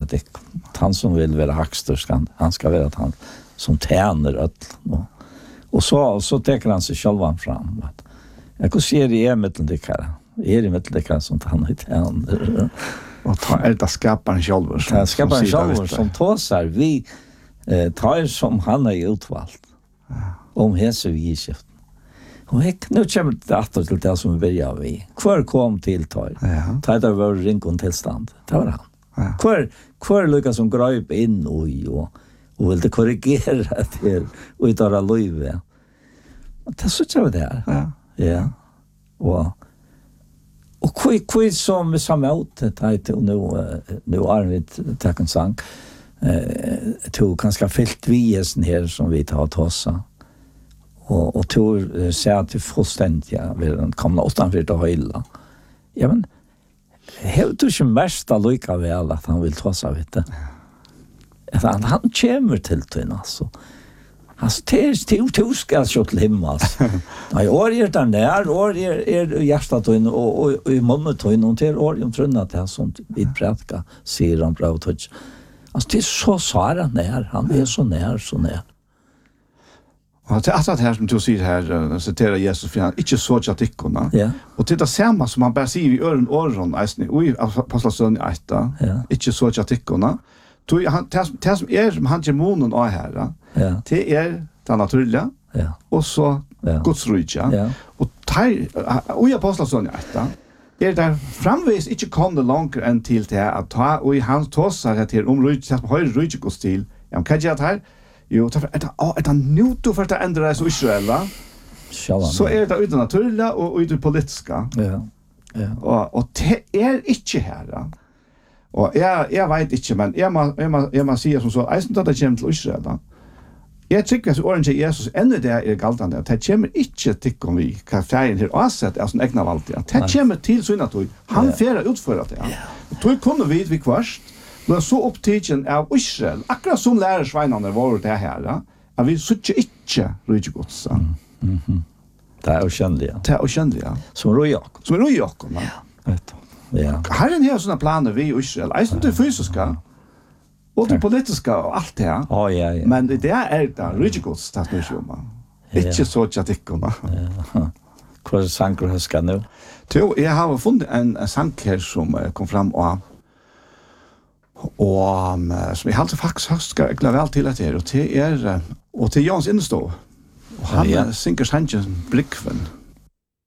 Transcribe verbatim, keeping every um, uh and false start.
det. Han som vill vara hackster, han ska vara han som tjänar öll. Och, och så, så täcker han sig själv fram. Jag kan se det i mitteldekare. Är i mitteldekare som han är tjänar. Och ta är det skaparen själv. Det skaparen själv som tåsar. Vi eh, tar som han är utvalt. Ja. Om hese vi gift. Och hek, nu kommer det åter till det som vi börjar vi. Kvar kom till tar. Ja. Tar det var rinkon tillstånd. Det var han. Ja. Kvar kvar lyckas som gröp in och och och vill det korrigera det och utav löve. Det så tror det här. Ja. Ja. Och och kvar kvar som vi samma ut det nu nu är vi tacken sang. Eh to kanske fyllt viesen här som vi tar tossa. Och och to ser till fullständigt ja, vi den kommer utanför det hela. Ja men helt du som mest att lycka väl att han vill tossa vet du. Han han kommer till till alltså. Alltså tills till till ska så till himmel. Nej, år är det där, år är är hjärtat och och i månad och till år om trunna att det sånt vid prätka ser han bra touch. Alltså det är så svåra när han är så när så när. Och det är att här som du ser här citerar Jesus för han inte så att tyckorna. Ja. Och det är samma som man bara säger i öron öron alltså i apostlagärningarna åtta. Ja. Inte så att tyckorna. Du han det som är han demonen och här. Ja. Det är det naturliga. Ja. Och så ja. Guds rike. Ja. Och tar och i apostlagärningarna åtta är där framvis inte kommer längre än till det att ta och i hans tossar till om rike på höjre rike går till. Ja, kan jag här jo, det är det är nu då för att ändra så Israel va? Så är det utan naturliga och utan politiska. Ja. Ja. Och och det är inte här då. Och jag jag vet inte men jag man jag man jag man säger som så eisen att det kommer till Israel då. Jag tycker att orange Jesus ännu där är galtande att det kommer inte till om vi kan färgen här avsätt alltså en egna valt det. Det kommer till så att han färra utföra det. Då kommer vi vi kvast men så upptagen av Israel, akkurat som lærer sveinene var det her, at vi sitter ikke rydde gods. Mhm. Det er ukjennelig, ja. Det er ukjennelig, ja. Som Røy Jakob. Som Røy Jakob, ja. Vet du. Ja. Herren har sånne planer vi i Israel, eisen det fysiske, og det politiske og alt det her. Ja, ja, ja. Men det er det rydde gods, det er ikke om. Ikke så tjatikkene. Ja. Hva er sanger du husker nå? Jeg har funnet en sang her som kom fram og og um, som jeg halte faktisk skal glede vel til at det er, og til er, og til Jans Innestå. Og han ja, ja. Synger sangen Blikkven.